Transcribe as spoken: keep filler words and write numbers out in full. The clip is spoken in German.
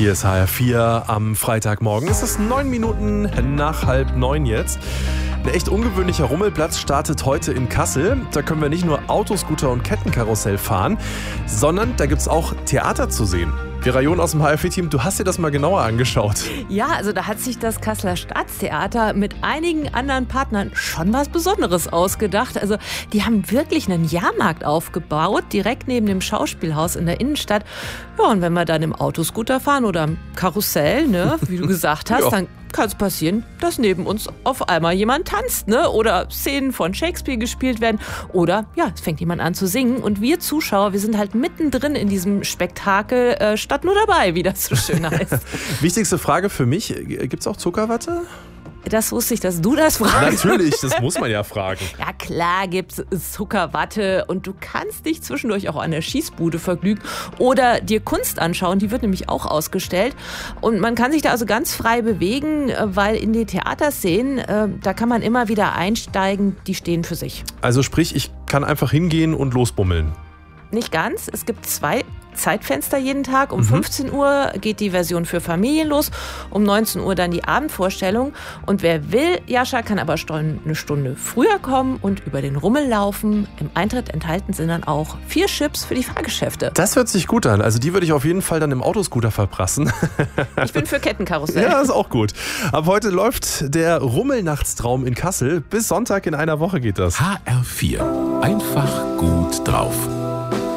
Hier ist H R vier am Freitagmorgen. Es ist neun Minuten nach halb neun jetzt. Ein echt ungewöhnlicher Rummelplatz startet heute in Kassel. Da können wir nicht nur Autoscooter und Kettenkarussell fahren, sondern da gibt es auch Theater zu sehen. Vera John aus dem H R vier-Team, du hast dir das mal genauer angeschaut. Ja, also da hat sich das Kasseler Staatstheater mit einigen anderen Partnern schon was Besonderes ausgedacht. Also die haben wirklich einen Jahrmarkt aufgebaut, direkt neben dem Schauspielhaus in der Innenstadt. Ja, und wenn wir dann im Autoscooter fahren oder im Karussell, ne, wie du gesagt hast, ja. dann kann es passieren, dass neben uns auf einmal jemand tanzt, ne? Oder Szenen von Shakespeare gespielt werden. Oder ja, es fängt jemand an zu singen. Und wir Zuschauer, wir sind halt mittendrin in diesem Spektakel, äh, statt nur dabei, wie das so schön heißt. Wichtigste Frage für mich, gibt es auch Zuckerwatte? Das wusste ich, dass du das fragst. Natürlich, das muss man ja fragen. Ja klar gibt's Zuckerwatte und du kannst dich zwischendurch auch an der Schießbude vergnügen oder dir Kunst anschauen, die wird nämlich auch ausgestellt. Und man kann sich da also ganz frei bewegen, weil in die Theaterszenen, äh, da kann man immer wieder einsteigen, die stehen für sich. Also sprich, ich kann einfach hingehen und losbummeln. Nicht ganz, es gibt zwei Zeitfenster jeden Tag. Um mhm. fünfzehn Uhr geht die Version für Familien los, um neunzehn Uhr dann die Abendvorstellung. Und wer will, Jascha, kann aber eine Stunde früher kommen und über den Rummel laufen. Im Eintritt enthalten sind dann auch vier Chips für die Fahrgeschäfte. Das hört sich gut an. Also die würde ich auf jeden Fall dann im Autoscooter verprassen. Ich bin für Kettenkarussell. Ja, ist auch gut. Ab heute läuft der Rummelnachtstraum in Kassel. Bis Sonntag in einer Woche geht das. H R vier. Einfach gut drauf.